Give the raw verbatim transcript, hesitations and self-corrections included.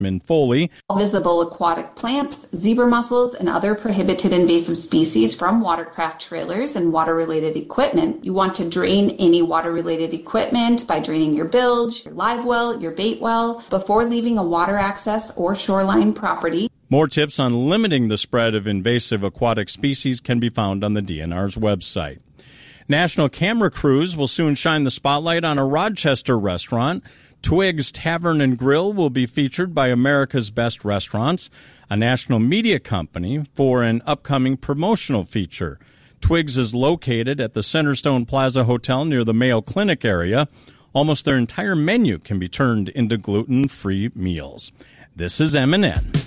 in Foley. Visible aquatic plants, zebra mussels, and other prohibited invasive species from watercraft trailers and water-related equipment. You want to drain any water-related equipment by draining your bilge, your live well, your bait well, before leaving a water access or shoreline property. More tips on limiting the spread of invasive aquatic species can be found on the D N R's website. National camera crews will soon shine the spotlight on a Rochester restaurant. Twig's Tavern and Grill will be featured by America's Best Restaurants, a national media company, for an upcoming promotional feature. Twig's is located at the Centerstone Plaza Hotel near the Mayo Clinic area. Almost their entire menu can be turned into gluten-free meals. This is M and N.